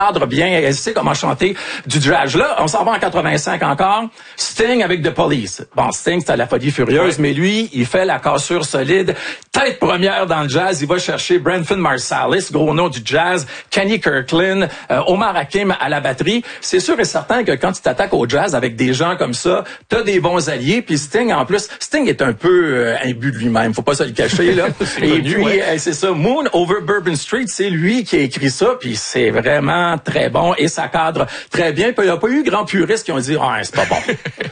cadre bien, elle sait comment chanter du jazz. Là, on s'en va en 85 encore. Sting avec The Police. Bon, Sting, c'était la folie furieuse, mais lui, il fait la cassure solide. Tête première dans le jazz, il va chercher Branford Marsalis, gros nom du jazz, Kenny Kirkland, Omar Hakim à la batterie. C'est sûr et certain que quand tu t'attaques au jazz avec des gens comme ça, t'as des bons alliés. Puis Sting, en plus, Sting est un peu imbu de lui-même, faut pas se le cacher, là. Et puis, c'est ça, Moon Over Bourbon Street, c'est lui qui a écrit ça, puis c'est vraiment très bon et ça cadre très bien. Puis il n'y a pas eu grand puriste qui ont dit « Ah, c'est pas bon ».